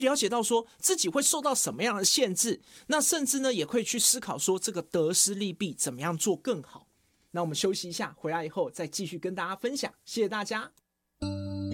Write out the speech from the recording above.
了解到说自己会受到什么样的限制，那甚至呢也会去思考说这个得失利弊怎么样做更好。那我们休息一下，回来以后再继续跟大家分享，谢谢大家。